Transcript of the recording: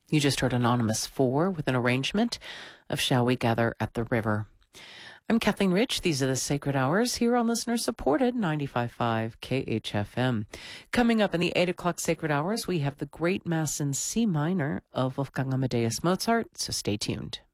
You just heard Anonymous 4 with an arrangement of Shall We Gather at the River. I'm Kathleen Rich. These are the Sacred Hours here on listener-supported 95.5 KHFM. Coming up in the 8 o'clock Sacred Hours, we have the Great Mass in C minor of Wolfgang Amadeus Mozart, so stay tuned.